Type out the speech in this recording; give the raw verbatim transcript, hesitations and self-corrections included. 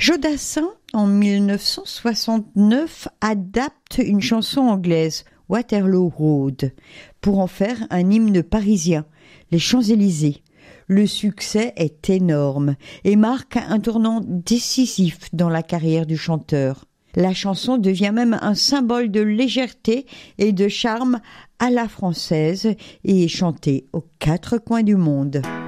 Jodassin, en mille neuf cent soixante-neuf, adapte une chanson anglaise, Waterloo Road, pour en faire un hymne parisien, les Champs-Élysées. Le succès est énorme et marque un tournant décisif dans la carrière du chanteur. La chanson devient même un symbole de légèreté et de charme à la française et est chantée aux quatre coins du monde.